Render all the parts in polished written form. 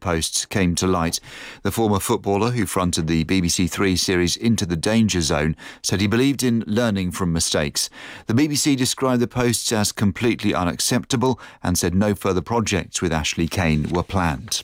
posts came to light. The former footballer who fronted the BBC Three series Into the Danger Zone said he believed in learning from mistakes. The BBC described the posts as completely unacceptable and said no further projects with Ashley Cain were planned.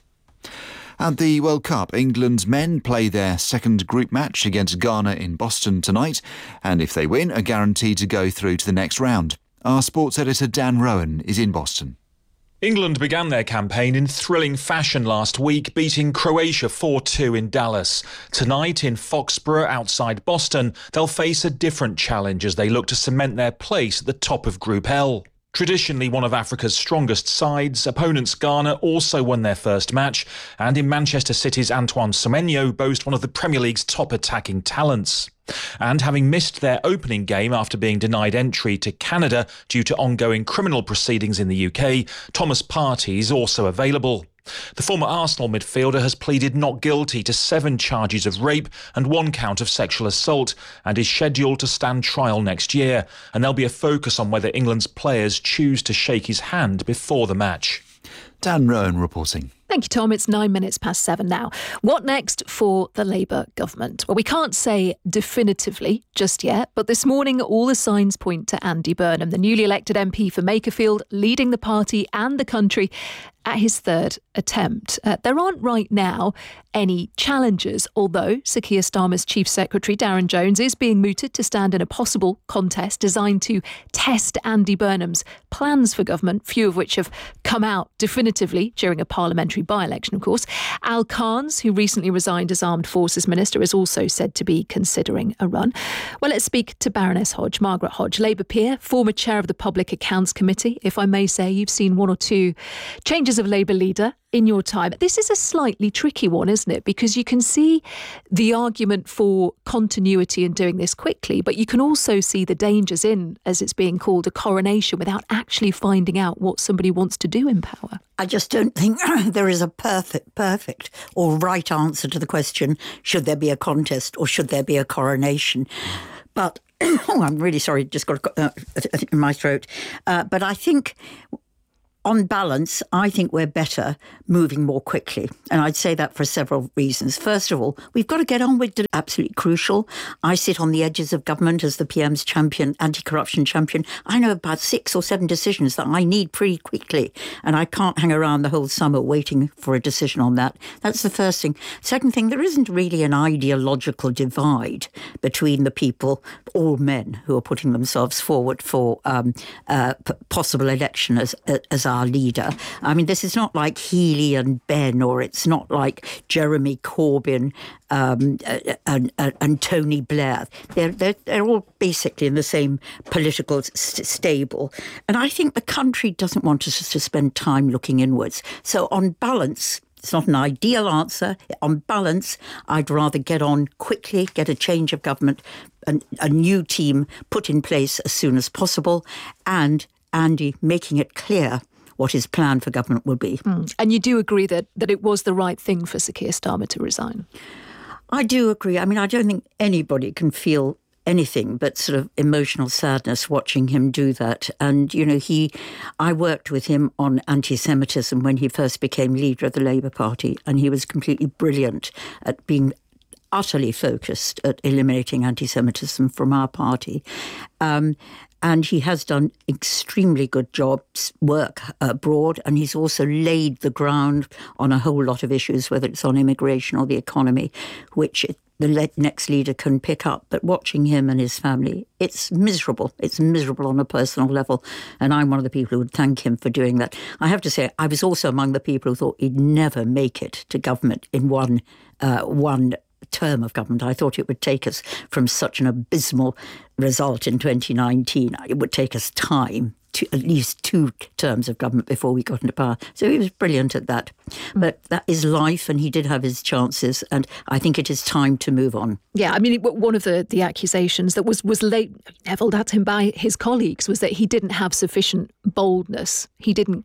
At the World Cup, England's men play their second group match against Ghana in Boston tonight, and if they win, are guaranteed to go through to the next round. Our sports editor Dan Rowan is in Boston. England began their campaign in thrilling fashion last week, beating Croatia 4-2 in Dallas. Tonight in Foxborough outside Boston, they'll face a different challenge as they look to cement their place at the top of Group L. Traditionally one of Africa's strongest sides, opponents Ghana also won their first match, and in Manchester City's Antoine Semenyo boast one of the Premier League's top attacking talents. And having missed their opening game after being denied entry to Canada due to ongoing criminal proceedings in the UK, Thomas Partey is also available. The former Arsenal midfielder has pleaded not guilty to 7 charges of rape and 1 count of sexual assault and is scheduled to stand trial next year. And there'll be a focus on whether England's players choose to shake his hand before the match. Dan Rowan reporting. Thank you, Tom. It's 7:09 now. What next for the Labour government? Well, we can't say definitively just yet, but this morning all the signs point to Andy Burnham, the newly elected MP for Makerfield, leading the party and the country at his third attempt. There aren't right now any challengers, although Sir Keir Starmer's Chief Secretary Darren Jones is being mooted to stand in a possible contest designed to test Andy Burnham's plans for government, few of which have come out definitively during a parliamentary by-election, of course. Al Carnes, who recently resigned as Armed Forces Minister, is also said to be considering a run. Well, let's speak to Baroness Hodge, Margaret Hodge, Labour peer, former chair of the Public Accounts Committee. If I may say, you've seen 1 or 2 changes of Labour leader in your time. This is a slightly tricky one, isn't it? Because you can see the argument for continuity and doing this quickly, but you can also see the dangers in, as it's being called, a coronation without actually finding out what somebody wants to do in power. I just don't think there is a perfect or right answer to the question, should there be a contest or should there be a coronation? But, I'm really sorry, just got in my throat. But I think, on balance, I think we're better moving more quickly. And I'd say that for several reasons. First of all, we've got to get on with it. Absolutely crucial. I sit on the edges of government as the PM's champion, anti-corruption champion. I know about 6 or 7 decisions that I need pretty quickly. And I can't hang around the whole summer waiting for a decision on that. That's the first thing. Second thing, there isn't really an ideological divide between the people, all men, who are putting themselves forward for possible election as our leader. I mean, this is not like Healey and Benn, or it's not like Jeremy Corbyn and Tony Blair. They're all basically in the same political stable. And I think the country doesn't want us to spend time looking inwards. So on balance, it's not an ideal answer. On balance, I'd rather get on quickly, get a change of government, a new team put in place as soon as possible, and Andy making it clear what his plan for government will be. And you do agree that it was the right thing for Sir Keir Starmer to resign? I do agree. I mean, I don't think anybody can feel anything but sort of emotional sadness watching him do that. And, you know, I worked with him on anti-Semitism when he first became leader of the Labour Party, and he was completely brilliant at being utterly focused at eliminating anti-Semitism from our party. And he has done extremely good work abroad, and he's also laid the ground on a whole lot of issues, whether it's on immigration or the economy, which the next leader can pick up. But watching him and his family, it's miserable. It's miserable on a personal level, and I'm one of the people who would thank him for doing that. I have to say, I was also among the people who thought he'd never make it to government in one term of government. I thought it would take us from such an abysmal result in 2019. It would take us time, to at least 2 terms of government before we got into power. So he was brilliant at that. But that is life, and he did have his chances, and I think it is time to move on. Yeah, I mean, one of the accusations that was levelled at him by his colleagues was that he didn't have sufficient boldness. He didn't